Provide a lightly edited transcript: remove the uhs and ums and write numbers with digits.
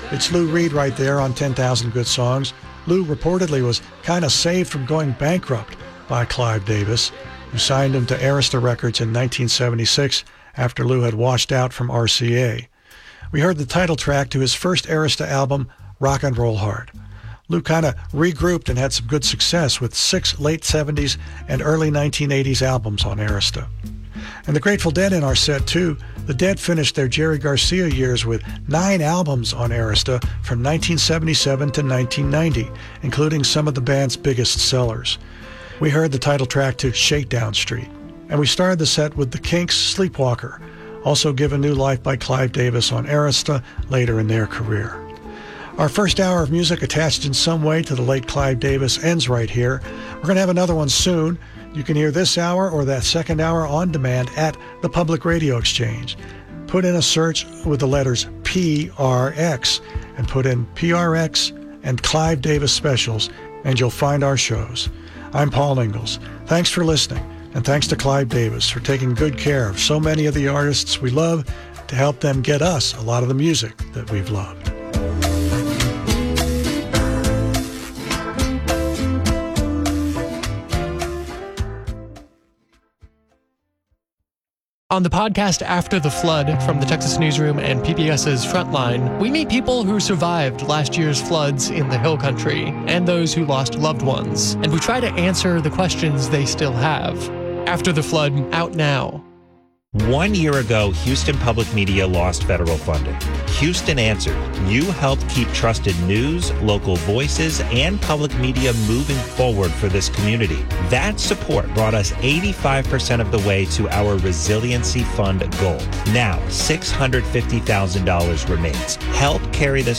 It's Lou Reed right there on 10,000 Good Songs. Lou reportedly was kind of saved from going bankrupt by Clive Davis, who signed him to Arista Records in 1976 after Lou had washed out from RCA. We heard the title track to his first Arista album, Rock and Roll Hard. Lou kind of regrouped and had some good success with 6 late 70s and early 1980s albums on Arista. And the Grateful Dead in our set, too. The Dead finished their Jerry Garcia years with 9 albums on Arista from 1977 to 1990, including some of the band's biggest sellers. We heard the title track to Shakedown Street. And we started the set with the Kinks' Sleepwalker, also given new life by Clive Davis on Arista later in their career. Our first hour of music attached in some way to the late Clive Davis ends right here. We're going to have another one soon. You can hear this hour or that second hour on demand at the Public Radio Exchange. Put in a search with the letters PRX and put in PRX and Clive Davis Specials, and you'll find our shows. I'm Paul Ingalls. Thanks for listening, and thanks to Clive Davis for taking good care of so many of the artists we love to help them get us a lot of the music that we've loved. On the podcast After the Flood from the Texas Newsroom and PBS's Frontline, we meet people who survived last year's floods in the Hill Country and those who lost loved ones, and we try to answer the questions they still have. After the Flood, out now. 1 year ago, Houston Public Media lost federal funding. Houston answered. You helped keep trusted news, local voices, and public media moving forward for this community. That support brought us 85% of the way to our Resiliency Fund goal. Now, $650,000 remains. Help carry this